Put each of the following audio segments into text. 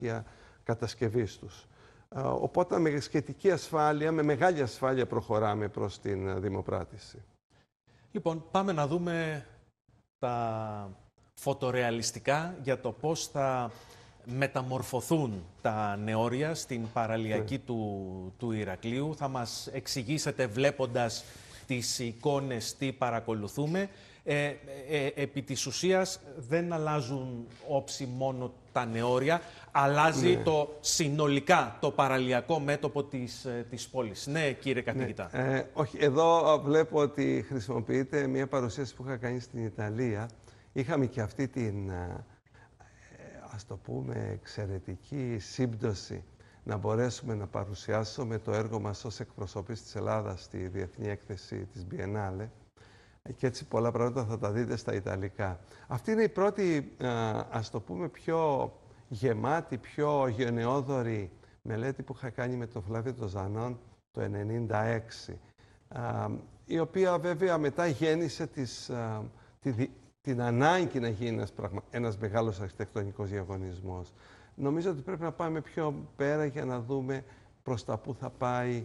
κατασκευής τους. Οπότε με σχετική ασφάλεια, με μεγάλη ασφάλεια προχωράμε προς την δημοπράτηση. Λοιπόν, πάμε να δούμε τα φωτορεαλιστικά για το πώς θα μεταμορφωθούν τα νεόρια στην παραλιακή του Ηρακλείου. Θα μας εξηγήσετε βλέποντας τις εικόνες τι παρακολουθούμε. Επί της ουσίας δεν αλλάζουν όψη μόνο τα νεόρια, αλλάζει το συνολικά το παραλιακό μέτωπο της πόλης. Ναι, κύριε καθηγητά. Όχι, εδώ βλέπω ότι χρησιμοποιείται μια παρουσίαση που είχα κάνει στην Ιταλία. Είχαμε και αυτή την, ας το πούμε, εξαιρετική σύμπτωση να μπορέσουμε να παρουσιάσουμε το έργο μας ως εκπροσώπης της Ελλάδας στη Διεθνή Έκθεση της Biennale. Και έτσι πολλά πράγματα θα τα δείτε στα Ιταλικά. Αυτή είναι η πρώτη, ας το πούμε, πιο γεμάτη, πιο γενναιόδορη μελέτη που είχα κάνει με τον Φλάβιο τον Ζανών το 1996. Η οποία βέβαια μετά γέννησε την ανάγκη να γίνει ένας μεγάλος αρχιτεκτονικός διαγωνισμός. Νομίζω ότι πρέπει να πάμε πιο πέρα για να δούμε προς τα που θα πάει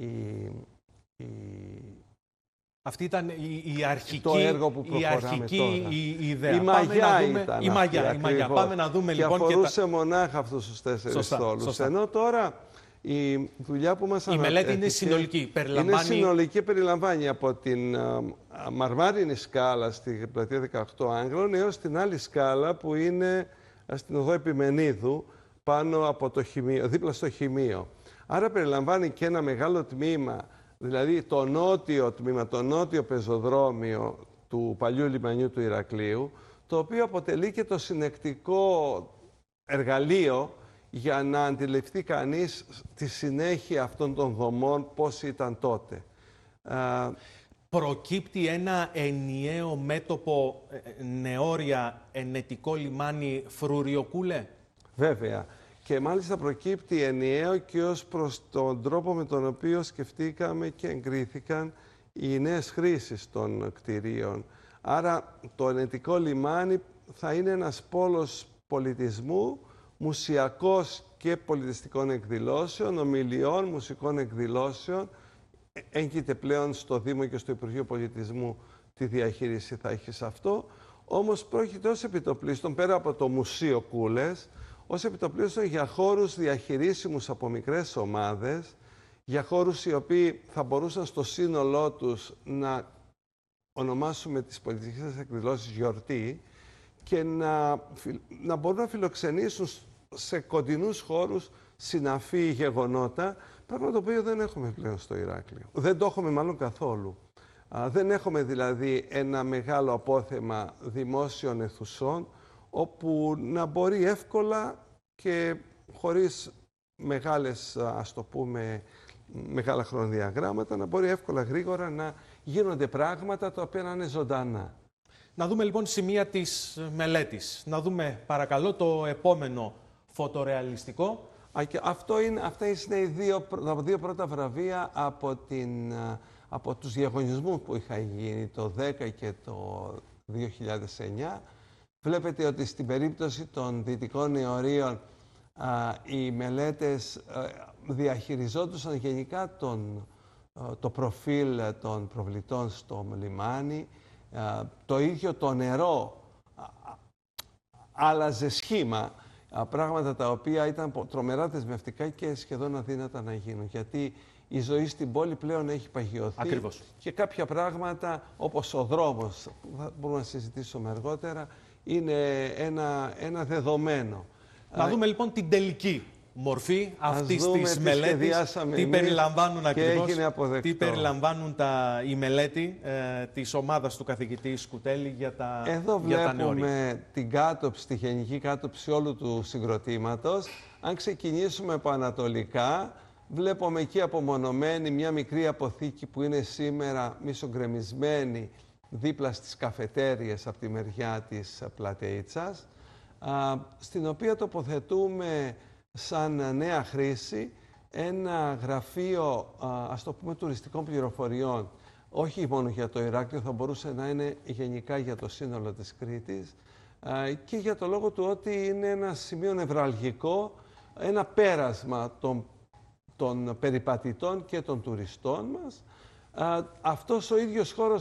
αυτή ήταν η αρχική, το έργο που η ιδέα. Η μαγιά ήταν η μαγιά. Πάμε να δούμε και λοιπόν. Αφορούσε μονάχα αυτούς τους 4 στόλους. Ενώ τώρα η δουλειά που μας η μελέτη είναι συνολική. Είναι συνολική, περιλαμβάνει από την μαρμάρινη σκάλα στη πλατεία 18 Άγγλων έως την άλλη σκάλα που είναι στην οδό Επιμενίδου πάνω από το χημείο, δίπλα στο χημείο. Άρα περιλαμβάνει και ένα μεγάλο τμήμα, δηλαδή το νότιο τμήμα, το νότιο πεζοδρόμιο του παλιού λιμανιού του Ηρακλείου, το οποίο αποτελεί και το συνεκτικό εργαλείο για να αντιληφθεί κανείς τη συνέχεια αυτών των δομών, πώς ήταν τότε. Προκύπτει ένα ενιαίο μέτωπο νεόρια, ενετικό λιμάνι, Φρουριοκούλε. Βέβαια. Και μάλιστα προκύπτει ενιαίο και ως προς τον τρόπο με τον οποίο σκεφτήκαμε και εγκρίθηκαν οι νέες χρήσεις των κτηρίων. Άρα το ενετικό λιμάνι θα είναι ένας πόλος πολιτισμού, μουσιακός και πολιτιστικών εκδηλώσεων, ομιλιών, μουσικών εκδηλώσεων. Έγκυται πλέον στο Δήμο και στο Υπουργείο Πολιτισμού τι διαχείριση θα έχει σε αυτό. Όμως πρόκειται ως επιτοπλίστων, πέρα από το Μουσείο Κούλες, ως επιτοπλίστων για χώρους διαχειρίσιμους από μικρές ομάδες, για χώρους οι οποίοι θα μπορούσαν στο σύνολό τους να ονομάσουμε τις πολιτιστικές εκδηλώσεις γιορτή και να μπορούν να φιλοξενήσουν σε κοντινούς χώρους συναφή γεγονότα, πράγμα το οποίο δεν έχουμε πλέον στο Ηράκλειο. Δεν το έχουμε μάλλον καθόλου. Δεν έχουμε δηλαδή ένα μεγάλο απόθεμα δημόσιων αιθουσών, όπου να μπορεί εύκολα και χωρίς μεγάλες, ας το πούμε, μεγάλα χρονοδιαγράμματα, να μπορεί εύκολα γρήγορα να γίνονται πράγματα τα οποία να είναι ζωντανά. Να δούμε λοιπόν σημεία της μελέτης. Να δούμε παρακαλώ το επόμενο φωτορεαλιστικό. Και αυτά είναι τα δύο πρώτα βραβεία από τους διαγωνισμούς που είχαν γίνει το 2010 και το 2009. Βλέπετε ότι στην περίπτωση των δυτικών νεωρίων οι μελέτες διαχειριζόντουσαν γενικά το προφίλ των προβλητών στο λιμάνι. Το ίδιο το νερό άλλαζε σχήμα, πράγματα τα οποία ήταν τρομερά δεσμευτικά και σχεδόν αδύνατα να γίνουν. Γιατί η ζωή στην πόλη πλέον έχει παγιωθεί. Ακριβώς. Και κάποια πράγματα, όπως ο δρόμος, που μπορούμε να συζητήσουμε αργότερα, είναι ένα δεδομένο. Να δούμε λοιπόν την τελική μορφή αυτής της μελέτης. Τι περιλαμβάνουν ακριβώς, τι περιλαμβάνουν η μελέτη της ομάδας του καθηγητή Σκουτέλη για τα νεόρια. Εδώ βλέπουμε την κάτωψη, τη γενική κάτωψη όλου του συγκροτήματος. Αν ξεκινήσουμε από ανατολικά, βλέπουμε εκεί απομονωμένη μια μικρή αποθήκη που είναι σήμερα μισογκρεμισμένη δίπλα στις καφετέριες από τη μεριά της Πλατεΐτσας, στην οποία τοποθετούμε σαν νέα χρήση ένα γραφείο, ας το πούμε, τουριστικών πληροφοριών. Όχι μόνο για το Ηράκλειο, θα μπορούσε να είναι γενικά για το σύνολο της Κρήτης, και για το λόγο του ότι είναι ένα σημείο νευραλγικό, ένα πέρασμα των περιπατητών και των τουριστών μας. Αυτός ο ίδιος χώρος